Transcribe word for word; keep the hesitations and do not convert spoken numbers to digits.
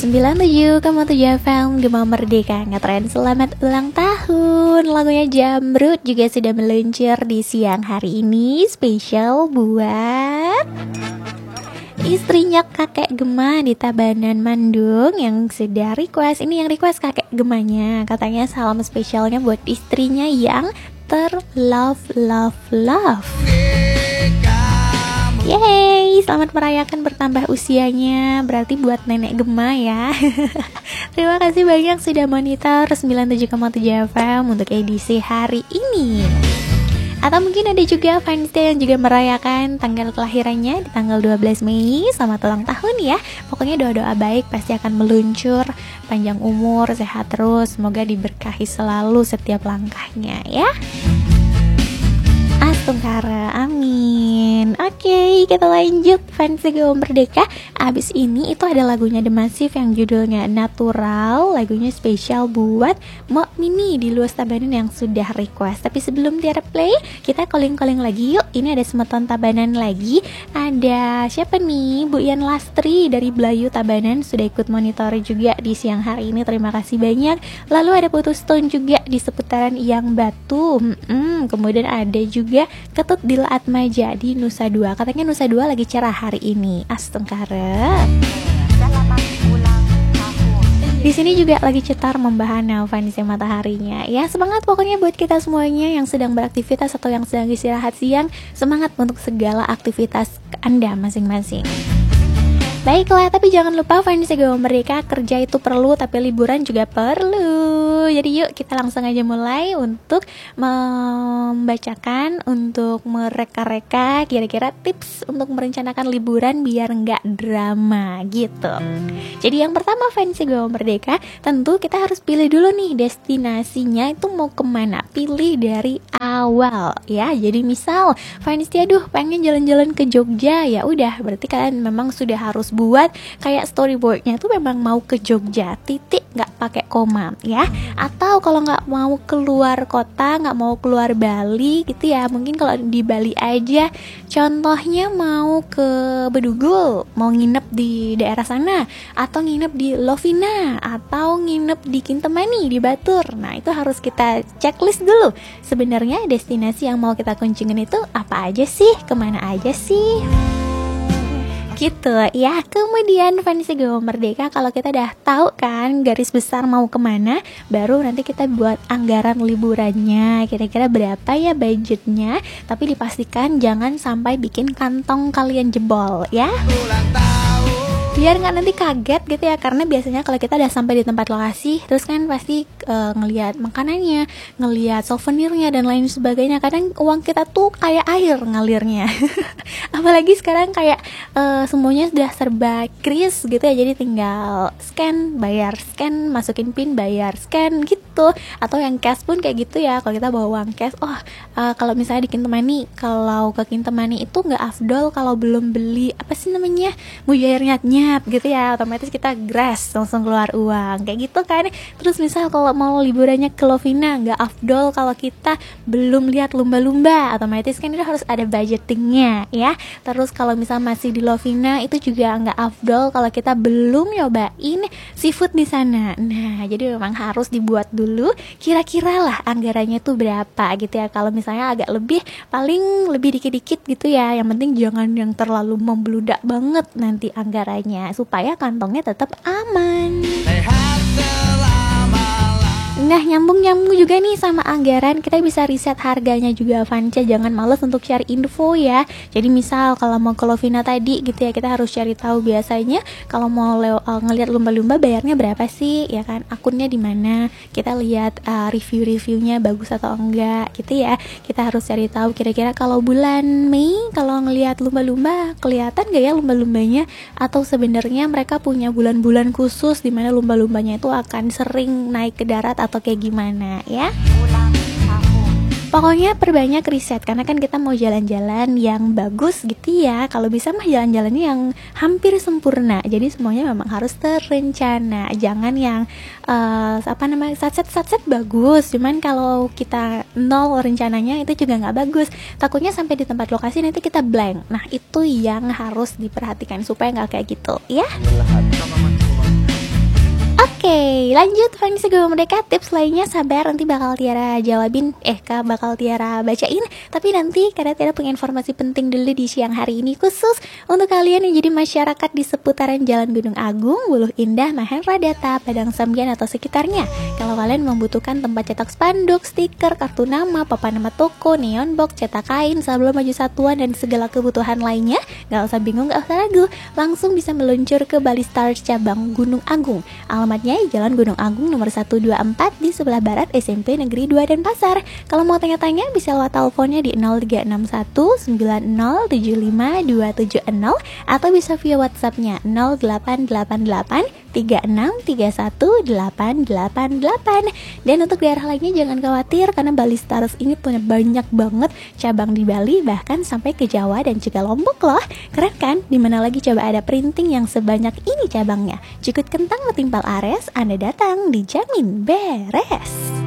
sembilan puluh tujuh koma tujuh F M Gema Merdeka ngetren selamat ulang tahun. Lagunya Jamrud juga sudah meluncur di siang hari ini, spesial buat istrinya kakek Gema di Tabanan Mandung yang sudah request. Ini yang request kakek Gemanya, katanya salam spesialnya buat istrinya yang terlove love love. Yeay, selamat merayakan bertambah usianya. Berarti buat nenek Gema ya. Terima kasih banyak sudah monitor sembilan puluh tujuh koma tujuh F M untuk edisi hari ini. Atau mungkin ada juga fansnya yang juga merayakan tanggal kelahirannya di tanggal dua belas Mei. Selamat ulang tahun ya. Pokoknya doa-doa baik pasti akan meluncur. Panjang umur, sehat terus. Semoga diberkahi selalu setiap langkahnya ya. Astungkara, amin. Oke, kita lanjut fans Gema Merdeka. Abis ini itu ada lagunya The Massive yang judulnya Natural. Lagunya spesial buat Mbak Mini di Luas Tabanan yang sudah request. Tapi sebelum Tiara play, kita calling-calling lagi yuk. Ini ada Semeton Tabanan lagi. Ada siapa nih? Bu Ian Lastri dari Belayu Tabanan sudah ikut monitor juga di siang hari ini. Terima kasih banyak. Lalu ada Putus Stone juga di seputaran Yang Batu. Hmm, kemudian ada juga Ketut Dila Atmaja di Nusa Dua. Katanya Nusa Dua lagi cerah hari ini. Astungkara. Di sini juga lagi cetar membahana fansnya mataharinya. Ya, semangat pokoknya buat kita semuanya yang sedang beraktivitas atau yang sedang istirahat siang. Semangat untuk segala aktivitas Anda masing-masing. Baiklah, tapi jangan lupa fansnya Gema Merdeka, kerja itu perlu tapi liburan juga perlu. Jadi yuk kita langsung aja mulai untuk membacakan, untuk mereka-reka kira-kira tips untuk merencanakan liburan biar nggak drama gitu. Jadi yang pertama fansnya Gema Merdeka, tentu kita harus pilih dulu nih destinasinya itu mau kemana. Pilih dari awal ya. Jadi misal fansnya aduh pengen jalan-jalan ke Jogja, ya udah berarti kalian memang sudah harus buat kayak storyboardnya tuh memang mau ke Jogja, titik, nggak pakai koma ya. Atau kalau nggak mau keluar kota, nggak mau keluar Bali gitu ya, mungkin kalau di Bali aja contohnya mau ke Bedugul, mau nginep di daerah sana, atau nginep di Lovina, atau nginep di Kintamani di Batur. Nah itu harus kita checklist dulu sebenarnya destinasi yang mau kita kunjungin itu apa aja sih, kemana aja sih gitu ya. Kemudian fansnya Gema Merdeka, kalau kita udah tahu kan garis besar mau kemana, baru nanti kita buat anggaran liburannya, kira-kira berapa ya budgetnya. Tapi dipastikan jangan sampai bikin kantong kalian jebol ya, biar nggak nanti kaget gitu ya. Karena biasanya kalau kita udah sampai di tempat lokasi, terus kan pasti uh, ngelihat makanannya, ngelihat souvenirnya dan lain sebagainya. Kadang uang kita tuh kayak air ngalirnya. Apalagi sekarang kayak uh, semuanya sudah serba kris gitu ya. Jadi tinggal scan, bayar, scan, masukin pin, bayar, scan gitu. Atau yang cash pun kayak gitu ya. Kalau kita bawa uang cash, oh uh, kalau misalnya di Kintamani, kalau ke Kintamani itu nggak afdol kalau belum beli apa sih namanya, mujair nyat-nyat gitu ya, otomatis kita grass langsung keluar uang kayak gitu kan. Terus misal kalau mau liburannya ke Lovina, nggak afdol kalau kita belum lihat lumba-lumba, otomatis kan itu harus ada budgetingnya ya. Terus kalau misal masih di Lovina, itu juga nggak afdol kalau kita belum nyobain seafood di sana. Nah jadi memang harus dibuat dulu kira-kira lah anggarannya tuh berapa gitu ya. Kalau misalnya agak lebih, paling lebih dikit-dikit gitu ya, yang penting jangan yang terlalu membludak banget nanti anggarannya, supaya kantongnya tetap aman. Nah nyambung-nyambung juga nih sama anggaran, kita bisa riset harganya juga Vanca. Jangan males untuk cari info ya. Jadi misal kalau mau ke Lovina tadi gitu ya, kita harus cari tahu biasanya kalau mau leo, uh, ngelihat lumba-lumba bayarnya berapa sih ya kan, akunnya di mana, kita lihat uh, review-reviewnya bagus atau enggak gitu ya. Kita harus cari tahu kira-kira kalau bulan Mei kalau ngelihat lumba-lumba kelihatan gak ya lumba-lumbanya, atau sebenarnya mereka punya bulan-bulan khusus di mana lumba-lumbanya itu akan sering naik ke darat atau kayak gimana ya. Pokoknya perbanyak riset, karena kan kita mau jalan-jalan yang bagus gitu ya. Kalau bisa mah jalan-jalannya yang hampir sempurna. Jadi semuanya memang harus terencana. Jangan yang uh, apa namanya satset-satset bagus, cuman kalau kita nol rencananya itu juga nggak bagus. Takutnya sampai di tempat lokasi nanti kita blank. Nah itu yang harus diperhatikan supaya nggak kayak gitu ya. Oke, lanjut Fanny Segala Merdeka. Tips lainnya sabar, nanti bakal Tiara jawabin, eh kak bakal Tiara bacain. Tapi nanti karena Tiara punya informasi penting dulu di siang hari ini, khusus untuk kalian yang jadi masyarakat di seputaran Jalan Gunung Agung, Wuluh Indah, Mahendra Data, Padang Sambian atau sekitarnya. Kalau kalian membutuhkan tempat cetak spanduk, stiker, kartu nama, papan nama toko, neon box, cetak kain, sabloon maju satuan, dan segala kebutuhan lainnya, gak usah bingung, gak usah ragu, langsung bisa meluncur ke Bali Stars cabang Gunung Agung. Alamatnya Jalan Gunung Agung nomor seratus dua puluh empat di sebelah barat S M P Negeri dua Denpasar. Kalau mau tanya-tanya bisa lewat teleponnya di nol tiga enam satu sembilan nol tujuh lima dua tujuh nol atau bisa via WhatsAppnya nol delapan delapan delapan tiga enam tiga satu delapan delapan delapan. Dan untuk daerah lainnya jangan khawatir karena Bali Stars ini punya banyak banget cabang di Bali, bahkan sampai ke Jawa dan juga Lombok loh. Keren kan? Dimana lagi coba ada printing yang sebanyak ini cabangnya. Jukut kentang metimpal ares, Anda datang dijamin beres.